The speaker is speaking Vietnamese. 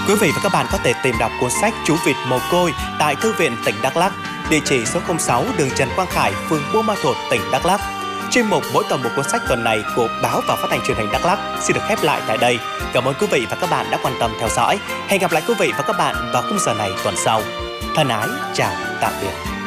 Quý vị và các bạn có thể tìm đọc cuốn sách Chú vịt mồ côi tại Thư viện tỉnh Đắk Lắk, địa chỉ số 06 đường Trần Quang Khải, phường Buôn Ma Thuột, tỉnh Đắk Lắk. Chuyên mục Mỗi tuần một cuốn sách tuần này của báo và phát thanh truyền hình Đắk Lắk xin được khép lại tại đây. Cảm ơn quý vị và các bạn đã quan tâm theo dõi. Hẹn gặp lại quý vị và các bạn vào khung giờ này tuần sau. Thân ái, chào tạm biệt.